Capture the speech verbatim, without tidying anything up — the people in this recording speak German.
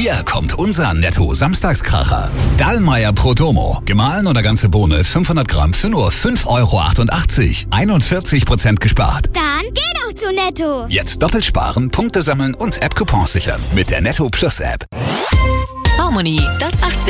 Hier kommt unser Netto-Samstagskracher. Dallmayr Prodomo. Gemahlen oder ganze Bohne fünfhundert Gramm für nur fünf Euro achtundachtzig. einundvierzig Prozent gespart. Dann geh doch zu Netto. Jetzt doppelt sparen, Punkte sammeln und App-Coupons sichern. Mit der Netto Plus App. Harmony, das achtzehn